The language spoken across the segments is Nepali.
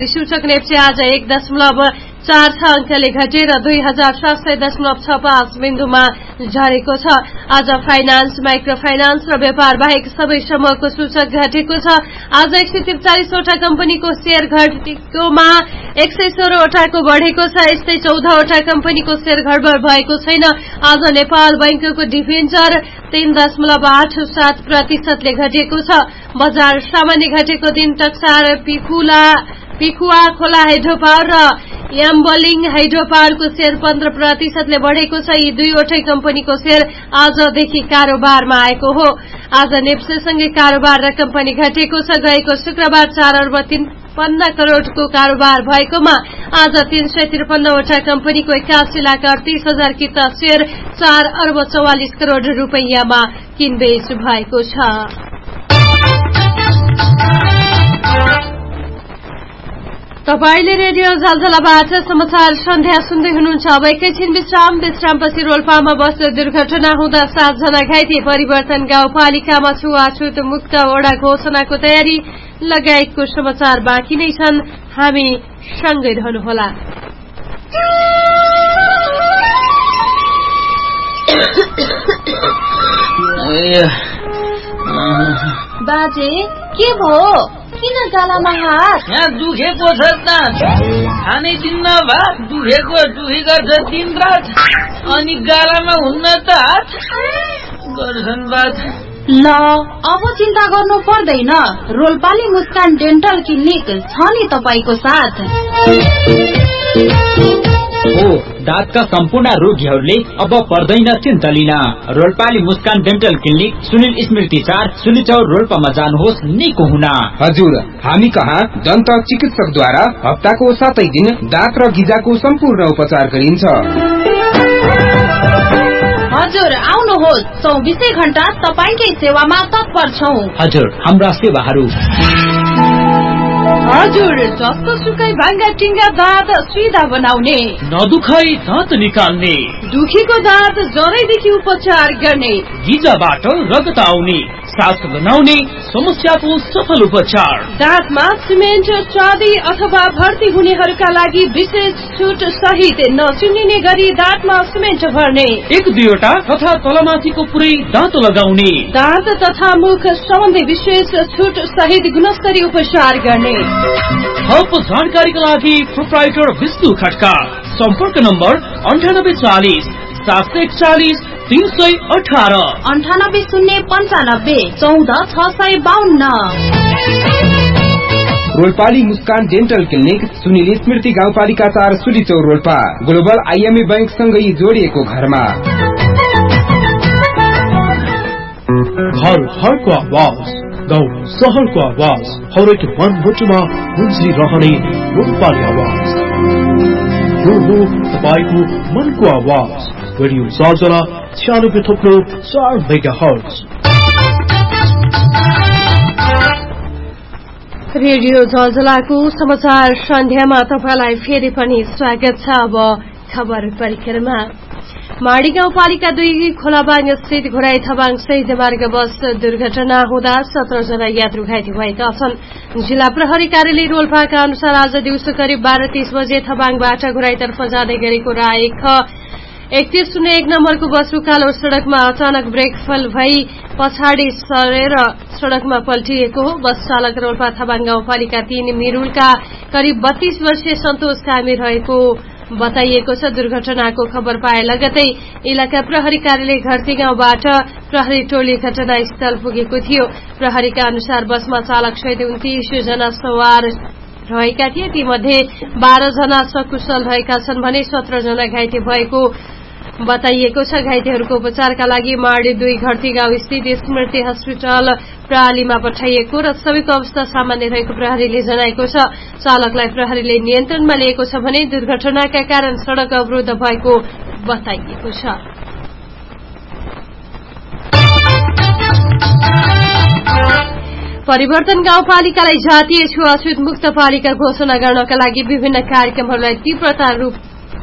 सूचक नेप्से आज 1.46 अंकले घटेर 2700.65 बिन्दुमा झरेको छ। आज फाइनान्स, माइक्रो फाइनान्स र व्यापार बाहेक सबै समूहको सूचक घटेको छ। आज 143 वटा कम्पनीको शेयर घटेकोमा 116 वटाको बढेको छ। यस्तै 14 वटा कम्पनीको शेयर गडबड भएको छैन। आज नेपाल बैंकको डिभेन्चर 3.87% ले घटेको छ। बजार सामान्य घटेको दिन टक्सार, पिखुवा खोला हाइड्रोपावर र याम्बलिङ हाइड्रोपावरको शेयर 15% ले बढेको छ। यी दुईवटै कम्पनीको शेयर आजदेखि कारोबारमा आएको हो। आज नेप्सेसँगै कारोबार रकम पनि घटेको छ। गएको शुक्रबार 4 अर्ब 53 करोड़को कारोबार भएकोमा आज 353 वटा कम्पनीको 81,38,000 किता शेयर 4 अर्ब 44 करोड़ रुपैयाँमा किनबेच भएको छ। तपाईले रेडियो झलझलाबाट समाचार सन्ध्या सुन्दै हुनुहुन्छ। अब एकैछिन विश्रामपछि रोल्पामा बस दुर्घटना हुँदा 7 जना घाइते। परिवर्तन गाउँपालिकामा छुवाछुत मुक्त वडा घोषणाको तयारी लगायतको समाचार बाँकी नै छन्। हामी सँगै रहनुहोला। बाजे के भयो? किन गालामा हात? यहाँ दुखेको छ त, खानै दिन्न भात, दुखी गर्छ दिन रात, अनि गालामा हुन्न त हात गर्छन् बात। ल अब चिन्ता गर्नु पर्दैन। रोल्पाली मुस्कान डेन्टल क्लिनिक छ नि तपाईको साथ। दाँतका सम्पूर्ण रोगीहरूले अब पर्दैन चिन्ता लिन। रोल्पाली मुस्कान डेन्टल क्लिनिक सुनिल स्मृति 4 सुलिचौर रोल्पामा जानुहोस् निको हुन। हजुर, हामी कहाँ दन्त चिकित्सकद्वारा हप्ताको 7 दिन दाँत र गिजाको सम्पूर्ण उपचार गरिन्छ। हजुर आउनुहोस्, 24 घण्टा तपाईकै सेवामा तत्पर छौं। हजुर, हाम्रा सेवाहरू हजुर जस्तो सुकै भाङ्गा टिङ्गा दाँत सिधा बनाउने, नदुखाई दाँत निकाल्ने, दुखीको दाँत जरैदेखि उपचार गर्ने, गिजाबाट रगत आउने, सास बनाउने समस्याको सफल उपचार, दाँतमा सिमेन्ट चाँदी अथवा भर्ती हुनेहरूका लागि विशेष छुट सहित नचिनिने गरी दाँतमा सिमेन्ट भर्ने, 1-2 तथा तलमाथिको पुरै दाँत लगाउने, दाँत तथा मुख सम्बन्धी विशेष छुट सहित गुणस्तरीय उपचार गर्ने। थप जानकारीका लागि प्रोप्राइटर विष्णु खड्का। सम्पर्क नम्बर 9840 741 318 9895 14 652। रोल्पाली मुस्कान डेन्टल क्लिनिक सुनिल स्मृति गाउँपालिका 4 सुलिचौर रोल्पा। ग्लोबल आइएमए बैंक सँगै जोडिएको घरमा। घरको आवाज, गाउँ सहरको आवाज, हरेक मनमुटुमा गुन्जिरहने रोल्पाली आवाज। यो हो तपाईको मनको आवाज। Radio Zalzala 96.4 megahertz. रेडियो झलझलाको समाचार सन्ध्यामा तपाईलाई फेरि पनि स्वागत छ। अब खबर परिक्रमा। माडी गाउँपालिका 2 खोलाबाङ स्थित घोराई थबाङ शहीद मार्ग बस दुर्घटना हुँदा 17 जना यात्रु घाइते भएका छन्। जिल्ला प्रहरी कार्यालय रोल्पाका अनुसार आज दिउँसो करिब 12:30 बजे थबाङबाट घोराईतर्फ जाँदै गरेको राय 3101 नम्बरको बस उकालो सड़कमा अचानक ब्रेक फेल भई पछाडि सरेर सड़कमा पल्टिएको हो। बस चालक रोल्पा थबाङ गाउँपालिका 3 मिरुलका करिब 32 वर्षीय सन्तोष कामी रहेको बताइएको छ। दुर्घटनाको खबर पाए लगतै इलाका प्रहरी कार्यालय घरती गाउँबाट प्रहरी टोली घटनास्थल पुगेको थियो। प्रहरीका अनुसार बसमा चालक सहित 29 जना सवार रहेका थिए। तीमध्ये 12 जना सकुशल रहेका छन् भने 17 जना घाइते भएको बताइएको छ। घाइतेहरूको उपचारका लागि माडी 2 घरती गाउँ स्थित स्मृति अस्पताल प्रणालीमा पठाइएको र सबैको अवस्था सामान्य रहेको प्रहरीले जनाएको छ। चालकलाई प्रहरीले नियन्त्रणमा लिएको छ भने दुर्घटनाका कारण सड़क अवरोध भएको बताइएको छ। परिवर्तन गाउँपालिकालाई जातीय छुवाछुत मुक्त पालिका घोषणा गर्नका लागि विभिन्न कार्यक्रमहरूलाई तीव्रता रूप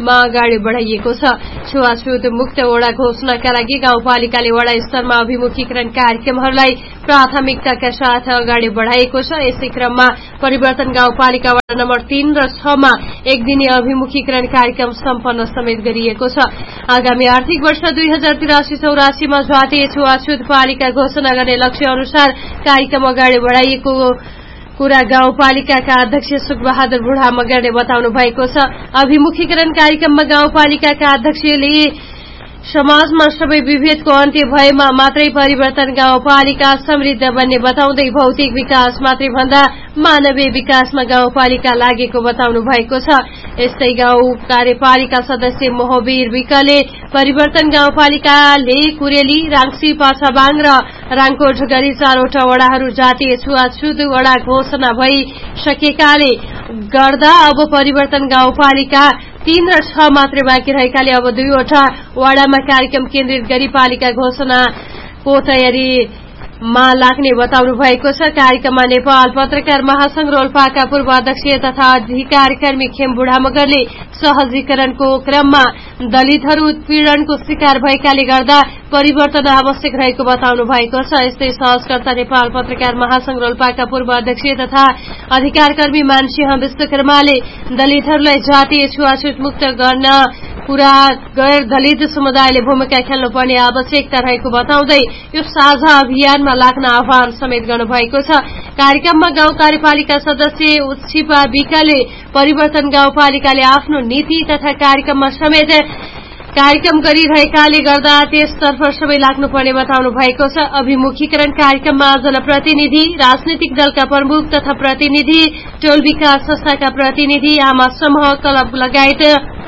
अगाडि बढाइएको छ। छुवाछुत मुक्त वडा घोषणाका लागि गाउँपालिकाले वडा स्तरमा अभिमुखीकरण कार्यक्रमहरूलाई प्राथमिकताका साथ अगाडि बढाएको छ। यसै क्रममा परिवर्तन गाउँपालिका वडा नम्बर 3 र 6 मा एक दिने अभिमुखीकरण कार्यक्रम सम्पन्न समेत गरिएको छ। आगामी आर्थिक वर्ष 2083-84 मा जातीय छुवाछुत पालिका घोषणा गर्ने लक्ष्य अनुसार कार्यक्रम अगाडि बढाइएको कुरा गाउँपालिकाका अध्यक्ष सुखबहादुर बुढा मगरले बताउनु भएको छ। अभिमुखीकरण कार्यक्रममा गाउँपालिकाका अध्यक्षले समाजमा सबै विभेदको अन्त्य भएमा मात्रै परिवर्तन गाउँपालिका समृद्ध बन्ने बताउँदै भौतिक विकास मात्रै भन्दा मानवीय विकासमा गाउँपालिका लागेको बताउनु भएको छ। यस्तै गाउँ कार्यपालिका सदस्य मोहवीर विकले परिवर्तन गाउँपालिकाले कुरेली, राङ्सी, पाछाबाङ र राङकोट गरी 4वटा वडाहरू जातीय छुवाछुत वडा घोषणा भइसकेकाले गर्दा अब परिवर्तन गाउँपालिका 3 र 6 मात्रै बाँकी रहेकाले अब 2वटा वडामा कार्यक्रम केन्द्रित गरी पालिका घोषणाको तयारीमा लाग्ने बताउनु भएको छ। कार्यक्रममा नेपाल पत्रकार महासंघ रोल्पाका पूर्व अध्यक्ष तथा अधिकारकर्मी खेम बुढा मगरले सहजीकरणको क्रममा दलितहरू उत्पीडनको शिकार भएकाले गर्दा परिवर्तन आवश्यक रहेको बताउनु भएको छ। यस्तै सहजकर्ता नेपाल पत्रकार महासंघ रोल्पाका पूर्व अध्यक्ष तथा अधिकारकर्मी मानसिंह विश्वकर्माले दलितहरूलाई जातीय छुवाछुत मुक्त गर्न पूरा गैर दलित समुदायले भूमिका खेल्नुपर्ने आवश्यकता रहेको बताउँदै यो साझा अभियानमा लाग्न आह्वान समेत गर्नुभएको छ। कार्यक्रममा गाउँ कार्यपालिका सदस्य उत्सिपा विकाले परिवर्तन गाउँपालिकाले आफ्नो नीति तथा कार्यक्रममा समेत कार्यक्रम गरिरहेकाले गर्दा त्यसतर्फ सबै लाग्नुपर्ने बताउनु भएको छ। अभिमुखीकरण कार्यक्रममा जनप्रतिनिधि, राजनीतिक दलका प्रमुख तथा प्रतिनिधि, टोल विकास संस्थाका प्रतिनिधि, आमा समूह, क्लब लगायत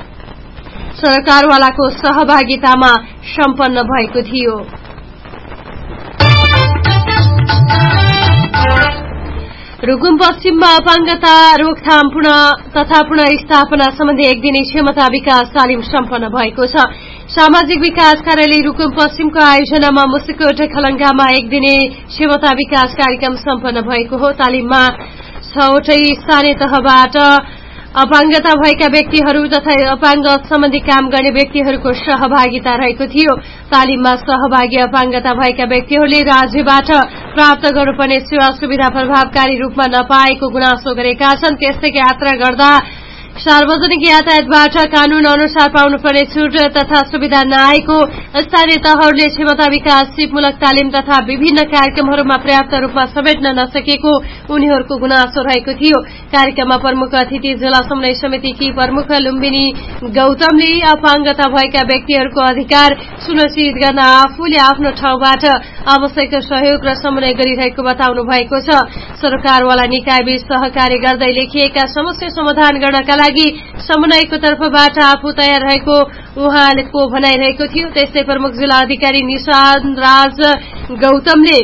सरकारवालाको सहभागितामा सम्पन्न भएको थियो। रुकुम पश्चिममा अपाङ्गता रोकथाम तथा पुनर्स्थापना सम्बन्धी एक दिने क्षमता विकास तालिम सम्पन्न भएको छ। सामाजिक विकास कार्यालय रुकुम पश्चिमको आयोजनामा मुसिकोट खलंगामा एक दिने क्षमता विकास कार्यक्रम सम्पन्न भएको हो। तालिममा 6वटै स्थानीय तहबाट अपाङ्गता भएका व्यक्तिहरू तथा अपाङ्ग सम्बन्धी काम गर्ने व्यक्तिहरूको सहभागिता रहेको थियो। तालिममा सहभागी अपाङ्गता भएका व्यक्तिहरूले राज्यबाट प्राप्त गर्नुपर्ने सेवा सुविधा प्रभावकारी रूपमा नपाएको गुनासो गरेका छन्। त्यस्तै यात्रा गर्दा सार्वजनिक यातायातबाट कानून अनुसार पाउनुपर्ने छूट तथा सुविधा नआएको स्थानीय तहहरूले क्षमता विकास सिपमूलक तालिम तथा विभिन्न कार्यक्रमहरूमा पर्याप्त रूपमा समेट्न नसकेको उनीहरूको गुनासो रहेको थियो। कार्यक्रममा प्रमुख अतिथि जिल्ला समन्वय समितिकी प्रमुख लुम्बिनी गौतमले अपाङ्गता भएका व्यक्तिहरूको अधिकार सुनिश्चित गर्न आफूले आफ्नो ठाउँबाट आवश्यक सहयोग र समन्वय गरिरहेको बताउनु भएको छ। सरकारवाला निकायबीच सहकार्य गर्दै लेखिएका समस्या समाधान गर्नका लागि समन्वयको तर्फबाट आफू तयार रहेको उहाँको भनाइरहेको थियो। त्यस्तै प्रमुख जिल्ला अधिकारी निशान राज गौतमले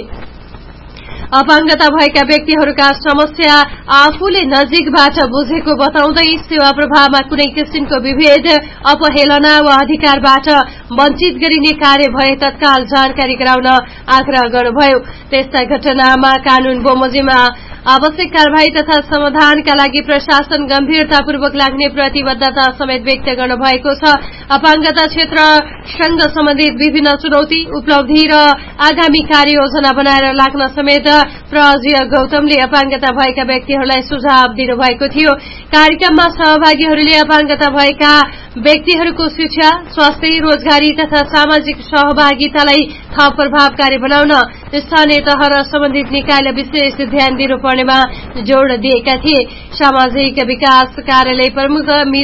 अपाङ्गता भएका व्यक्तिहरूका समस्या आफूले नजिकबाट बुझेको बताउँदै सेवा प्रभावमा कुनै किसिमको विभेद, अपहेलना वा अधिकारबाट वञ्चित गरिने कार्य भए तत्काल जानकारी गराउन आग्रह गर्नुभयो। त्यस्ता घटनामा कानून बमोजिममा आवश्यक कार्यवाही तथा समाधानका लागि प्रशासन गम्भीरतापूर्वक लाग्ने प्रतिबद्धता समेत व्यक्त गर्नुभएको छ। अपाङ्गता क्षेत्रसँग सम्बन्धित विभिन्न चुनौती, उपलब्धि र आगामी कार्ययोजना बनाएर लाग्न समेत प्रज्य गौतमले अपाङ्गता भएका व्यक्तिहरूलाई सुझाव दिनुभएको थियो। कार्यक्रममा सहभागीहरूले अपाङ्गता भएका व्यक्तिहरूको शिक्षा, स्वास्थ्य, रोजगारी तथा सामाजिक सहभागितालाई थप प्रभावकारी बनाउन स्थानीय तह र सम्बन्धित निकायले विशेष ध्यान दिनुपर्नेमा जोड़ दिएका थिए। सामाजिक विकास कार्यालय प्रमुख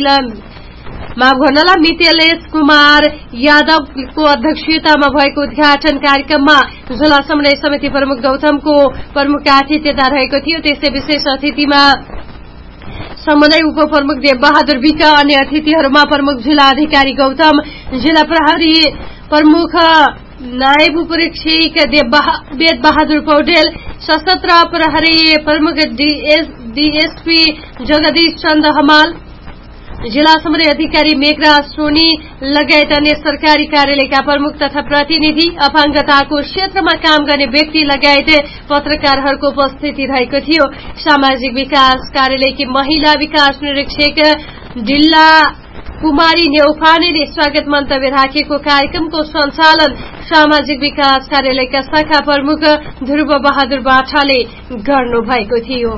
मितेलेश कुमार यादवको अध्यक्षतामा भएको उद्घाटन कार्यक्रममा जिल्ला समन्वय समिति प्रमुख गौतमको प्रमुख आतिथ्यता रहेको थियो। त्यसै विशेष अतिथिमा समन्वय उपप्रमुख देवबहादुर विक, अन्य अतिथिहरूमा प्रमुख जिल्ला अधिकारी गौतम, जिल्ला प्रहरी प्रमुख नायब उपरीक्षक वेदबहादुर पौडेल, सशस्त्र प्रहरी प्रमुख डीएसपी जगदीश चन्द हमाल, जिल्ला समन्वय अधिकारी मेघराज सोनी लगायत अन्य सरकारी कार्यालयका प्रमुख तथा प्रतिनिधि, अपाङ्गताको क्षेत्रमा काम गर्ने व्यक्ति लगायत पत्रकारहरूको उपस्थिति रहेको थियो। सामाजिक विकास कार्यालयकी महिला विकास निरीक्षक डिल्ला कुमारी नेउपानेले स्वागत मन्तव्य राखेको कार्यक्रमको सञ्चालन सामाजिक विकास कार्यालयका शाखा प्रमुख ध्रुव बहादुर बाठाले गर्नुभएको थियो।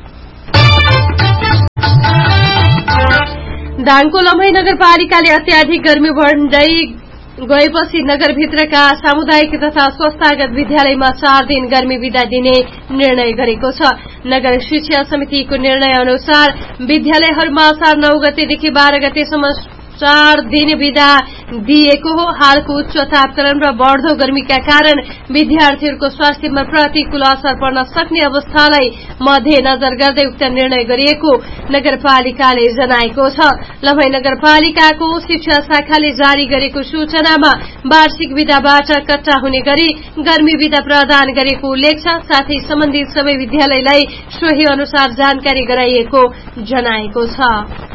दाङको लम्हाई नगरपालिकाले अत्याधिक गर्मी बढ्दै गएपछि नगरभित्रका सामुदायिक तथा संस्थागत विद्यालयमा 4 दिन गर्मी बिदा दिने निर्णय गरेको छ। नगर शिक्षा समितिको निर्णय अनुसार विद्यालयहरूमा असार 9 गतेदेखि 12 गतेसम्म 4 दिन बिदा दिएको हो। हालको उच्च तापक्रम र बढ्दो गर्मीका कारण विद्यार्थीहरूको स्वास्थ्यमा प्रतिकूल असर पर्न सक्ने अवस्थालाई मध्यनजर गर्दै उक्त निर्णय गरिएको नगरपालिकाले जनाएको छ। लम्हाई नगरपालिकाको शिक्षा शाखाले जारी गरेको सूचनामा वार्षिक बिदाबाट कट्टा हुने गरी गर्मी बिदा प्रदान गरेको उल्लेख छ। साथै सम्बन्धित सबै विद्यालयलाई सोही अनुसार जानकारी गराइएको जनाएको छ।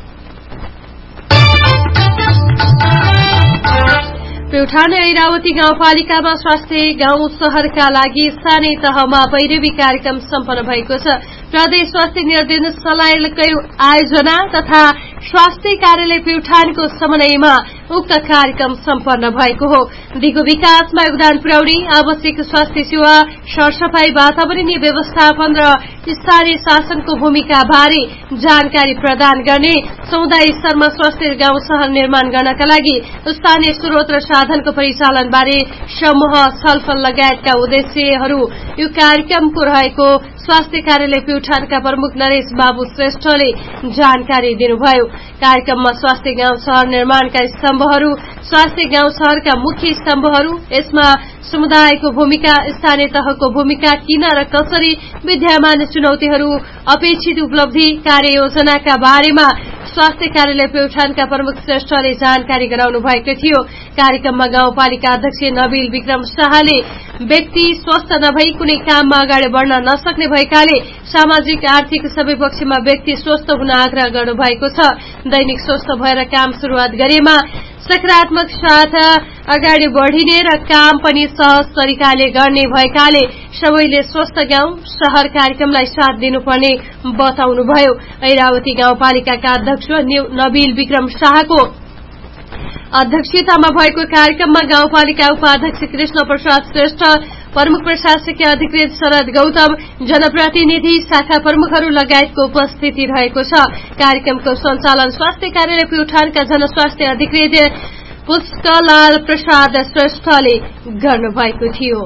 प्युठान ऐरावती गाउँपालिकामा स्वास्थ्य गाउँ शहरका लागि स्थानीय तहमा पैरवी कार्यक्रम सम्पन्न भएको छ। प्रदेश स्वास्थ्य निर्देशालयकै आयोजना तथा स्वास्थ्य कार्यालय प्युठानको समन्वयमा उक्त कार्यक्रम सम्पन्न भएको हो। दिगो विकासमा योगदान पुर्याउने, आवश्यक स्वास्थ्य सेवा, सरसफाई, वातावरणीय व्यवस्थापन र स्थानीय शासनको भूमिका बारे जानकारी प्रदान गर्ने, समुदाय स्तरमा स्वास्थ्य गाउँ शहर निर्माण गर्नका लागि स्थानीय स्रोत र साधनको परिचालन बारे समूह छलफल लगायतका उद्देश्यहरू यो कार्यक्रमको रहेको स्वास्थ्य कार्यालय प्युठानका प्रमुख नरेश बाबु श्रेष्ठले जानकारी दिनुभयो। कार्यक्रममा स्वास्थ्य गाउँ शहर निर्माणका स्तम्भहरू, स्वास्थ्य गाउँ शहरका मुख्य स्तम्भहरू, यसमा समुदायको भूमिका, स्थानीय तहको भूमिका किन र कसरी, विद्यमान चुनौतीहरू, अपेक्षित उपलब्धि, कार्ययोजनाका बारेमा स्वास्थ्य कार्यालय प्युठानका प्रमुख श्रेष्ठले जानकारी गराउनु भएको थियो। कार्यक्रममा गाउँपालिका अध्यक्ष नबिल विक्रम शाहले व्यक्ति स्वस्थ नभई कुनै काममा अगाडि बढ्न नसक्ने भएकाले सामाजिक आर्थिक सबै पक्षमा व्यक्ति स्वस्थ हुन आग्रह गर्नुभएको छ। दैनिक स्वस्थ भएर काम शुरूआत गरेमा सकारात्मक साथ अगाडि बढ़िने र काम पनि सहज तरिकाले गर्ने भएकाले सबैले स्वस्थ गाउँ शहर कार्यक्रमलाई साथ दिनुपर्ने बताउनुभयो। ऐरावती गाउँपालिकाका अध्यक्ष नबिल विक्रम शाहको अध्यक्षतामा भएको कार्यक्रममा गाउँपालिका उपाध्यक्ष कृष्ण प्रसाद श्रेष्ठ, प्रमुख प्रशासकीय अधिकृत शरद गौतम, जनप्रतिनिधि, शाखा प्रमुखहरू लगायतको उपस्थिति रहेको छ। कार्यक्रमको सञ्चालन स्वास्थ्य कार्यालय प्युठानका जनस्वास्थ्य अधिकृत पुष्कलाल प्रसाद श्रेष्ठले गर्नुभएको थियो।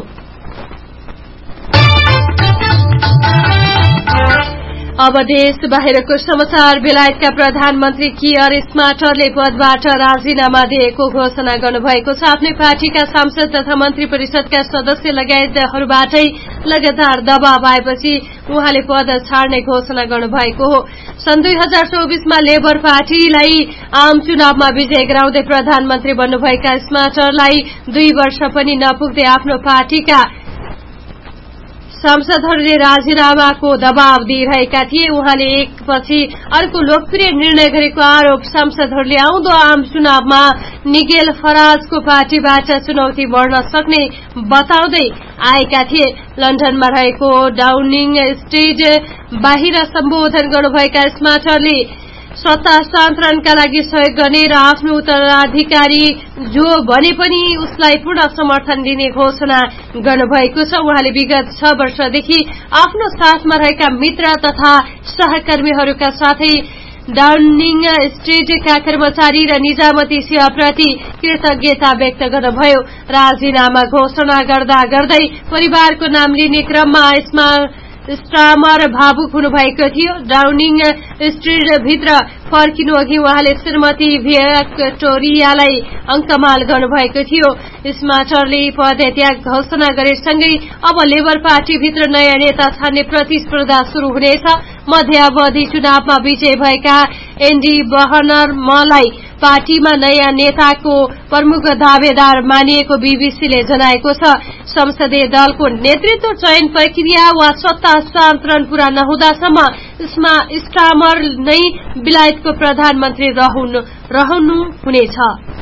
अब देश बाहिरको समाचार। बेलायतका प्रधानमन्त्री कियर स्टारमरले पदबाट राजीनामा दिएको घोषणा गर्नुभएको छ। आफ्नै पार्टीका सांसद तथा मन्त्री परिषदका सदस्य लगायतहरूबाटै लगातार दबाव आएपछि उहाँले पद छाड्ने घोषणा गर्नुभएको हो। सन् 2024मा लेबर पार्टीलाई आम चुनावमा विजय गराउँदै प्रधानमन्त्री बन्नुभएका स्टारमरलाई 2 वर्ष पनि नपुग्दै आफ्नो पार्टीका सांसदहरूले राजीनामाको दबाव दिइरहेका थिए। उहाँले एकपछि अर्को लोकप्रिय निर्णय गरेको आरोप सांसदहरूले आउँदो आम चुनावमा निगेल फराजको पार्टीबाट चुनौती बढ्न सक्ने बताउँदै आएका थिए। लन्डनमा रहेको डाउनिङ स्ट्रिट बाहिर सम्बोधन गर्नुभएका स्टारमरले सत्ता हस्तान्तरणका लागि सहयोग गर्ने र आफ्नो उत्तराधिकारी जो भने पनि उसलाई पूर्ण समर्थन दिने घोषणा गर्नुभएको छ। उहाँले विगत 6 वर्षदेखि आफ्नो साथमा रहेका मित्र तथा सहकर्मीहरूका साथै डाउनिङ स्ट्रिटका कर्मचारी र निजामती सेवाप्रति कृतज्ञता व्यक्त गर्नुभयो। राजीनामा घोषणा गर्दा गर्दै परिवारको नाम लिने क्रममा स्टारमर भावुक हुनुभएको थियो। डाउनिङ स्ट्रिट भित्र फर्किनु अघि उहाँले श्रीमती भिक्टोरियालाई अंकमाल गर्नुभएको थियो। स्टारमरले पदत्याग घोषणा गरेसँगै अब लेबर पार्टी भित्र नयाँ नेता छान्ने प्रतिस्पर्धा शुरू हुनेछ। मध्यावधि चुनावमा विजय भएका एन्डी बर्नमलाई पार्टीमा नयाँ नेताको प्रमुख दावेदार मानिएको बीबीसीले जनाएको छ। संसदीय दलको नेतृत्व चयन प्रक्रिया वा सत्ता हस्तान्तरण पूरा नहुँदासम्म स्टारमर नै बेलायतको प्रधानमन्त्री रहनु हुनेछ।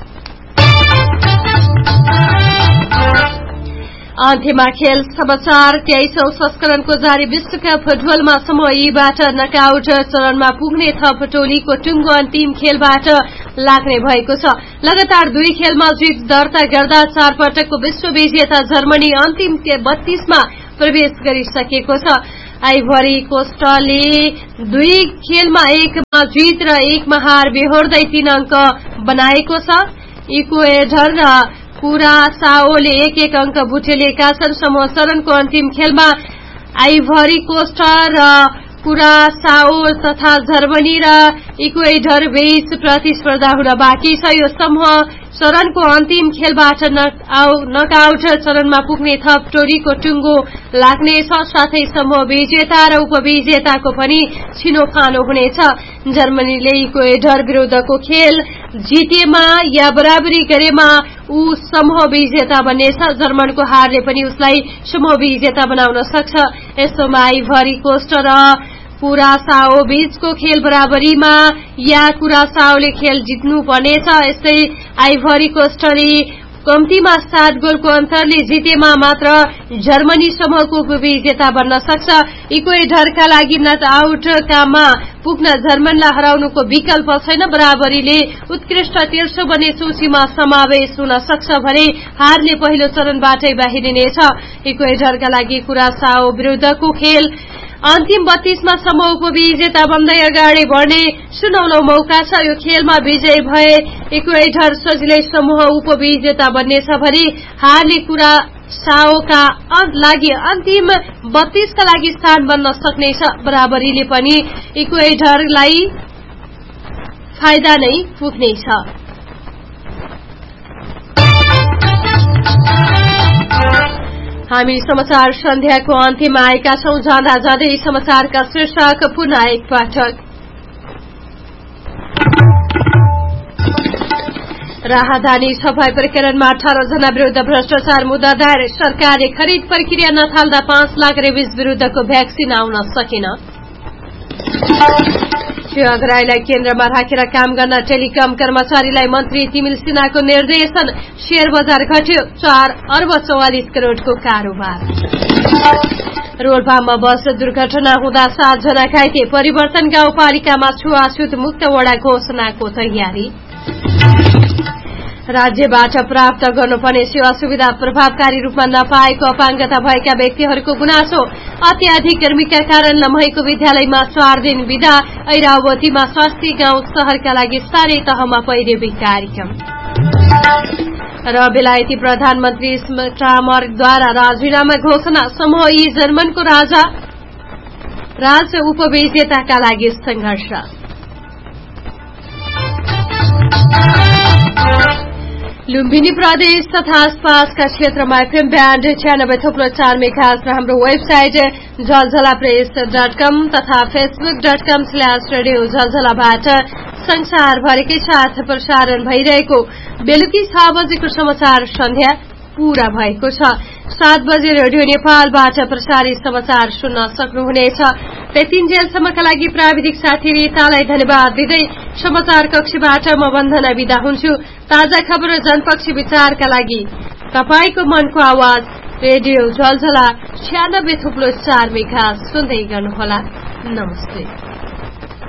अन्त्यमा खेल समाचार। 23औं संस्करणको जारी विश्वकप फुटबलमा समूह ईबाट नकआउट चरणमा पुग्ने थप टोलीको टुङ्गो अन्तिम खेलबाट लाग्ने भएको छ। लगातार 2 खेलमा जित दर्ता गर्दा 4 पटकको विश्व विजेता जर्मनी अन्तिम 32 मा प्रवेश गरिसकेको छ। आइभरी कोस्टले 2 खेलमा 1 मा जित र 1 मा हार बेहोर्दै 3 अंक बनाएको छ। इक्वेडर र कुरासाओले 1-1 अंक भुटेलिएका छन्। समूह चरणको अन्तिम खेलमा आइभरी कोस्ट र कुरासाओ तथा जर्मनी र इक्वेडर बीच प्रतिस्पर्धा हुन बाँकी छ। यो समूह चरणको अन्तिम खेलबाट नकआउट चरणमा पुग्ने थप टोलीको टुङ्गो लाग्नेछ। साथै समूह विजेता र उपविजेताको पनि छिनोफानो हुनेछ। जर्मनीले इक्वेडर विरूद्धको खेल जितेमा या बराबरी गरेमा ऊ समूह विजेता बन्नेछ। जर्मनको हारले पनि उसलाई समूह विजेता बनाउन सक्छ। यस्तोमा आइभरी कोस्ट र कुरासाओ बीचको खेल बराबरीमा या कुरासाओले खेल जित्नु पर्नेछ। यस्तै आइभरी कोस्टले कम्तीमा 7 गोलको अन्तरले जितेमा मात्र जर्मनी समूहको उपविजेता बन्न सक्छ। इक्वेडरका लागि नट आउटकामा पुग्न जर्मनलाई हराउनुको विकल्प छैन। बराबरीले उत्कृष्ट तेर्सो बन्ने सूचीमा समावेश हुन सक्छ भने हारले पहिलो चरणबाटै बाहिरिनेछ। इक्वेडरका लागि कुरासाओ विरूद्धको खेल अन्तिम 32 मा समूह उपविजेता बन्दै अगाडि बढ्ने सुनौलो मौका छ। यो खेलमा विजय भए इक्वेडर सजिलै समूह उपविजेता बन्नेछ भने हारले कुरासाओका लागि अन्तिम 32 का लागि स्थान बन्न सक्नेछ। बराबरीले पनि इक्वेडरलाई फाइदा नै पुग्नेछ। हामी समाचार सन्ध्याको अन्त्यमा आएका छौं। जाँदा जाँदै समाचारका शीर्षक पुनः एकपटक। राहदानी सफाई प्रकरणमा 18 जना विरूद्ध भ्रष्टाचार मुद्दा दायर। सरकारले खरिद प्रक्रिया नथाल्दा 5 लाख रेबिज विरूद्धको भ्याक्सिन आउन सकेन। सेवाग्राहीलाई केन्द्रमा राखेर काम गर्न टेलिकम कर्मचारीलाई मन्त्री तिमिल सिन्हाको निर्देशन। शेयर बजार घट्यो। 4 अर्ब 44 करोड़को कारोबार। रोल्पामा बस दुर्घटना हुँदा 7 जना घाइते। परिवर्तन गाउँपालिकामा छुवाछुत मुक्त वडा घोषणाको तयारी। राज्यबाट प्राप्त गर्नुपर्ने सेवा सुविधा प्रभावकारी रूपमा नपाएको अपाङ्गता भएका व्यक्तिहरूको गुनासो। अत्याधिक गर्मीका कारण लम्हेको विद्यालयमा 4 दिन बिदा। ऐरावतीमा स्वास्थ्य गाउँ शहरका लागि स्थानीय तहमा पैरवी कार्यक्रम। र बेलायती प्रधानमन्त्री स्टामरद्वारा राजीनामा घोषणा। समूह ई जर्मनको राज उपविजेताका लागि संघर्ष। लुम्बिनी प्रदेश तथा आसपासका क्षेत्रमा एफएम ब्यान्ड 96.4 मेगाहर्ज र हाम्रो वेबसाइट झलझलाप्रेस.com तथा facebook.com/रेडियो झलझलाबाट संसारभरिकै साथ प्रसारण भइरहेको बेलुकी 6 बजेको समाचार सन्ध्या पूरा भएको छ। 7 बजे रेडियो नेपालबाट प्रसारित समाचार सुन्न सक्नुहुनेछ। त्यतिन्जेलसम्मका लागि प्राविधिक साथी रितालाई धन्यवाद दिँदै समाचार कक्षबाट म वन्दना बिदा हुन्छु। ताजा खबर र जनपक्षी विचारका लागि तपाईको मनको आवाज रेडियो झलझला 96.4 मेगाहर्ज सुन्दै गर्नुहोला। नमस्ते।